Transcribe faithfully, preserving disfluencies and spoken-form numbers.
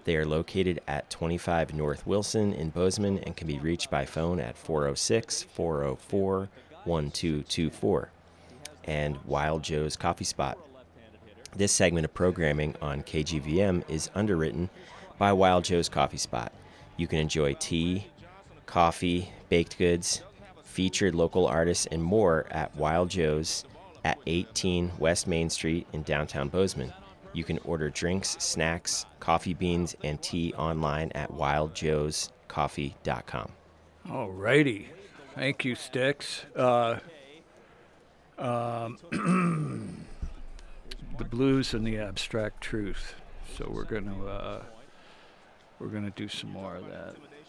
They are located at twenty-five North Wilson in Bozeman and can be reached by phone at four oh six, four oh four, one two two four. And Wild Joe's Coffee Spot. This segment of programming on K G V M is underwritten by Wild Joe's Coffee Spot. You can enjoy tea, coffee, baked goods, featured local artists, and more at Wild Joe's at eighteen West Main Street in downtown Bozeman. You can order drinks, snacks, coffee beans, and tea online at wild joes coffee dot com. All righty. Thank you, Sticks. Uh, um, the blues and the abstract truth. So we're gonna uh, we're gonna do some more of that.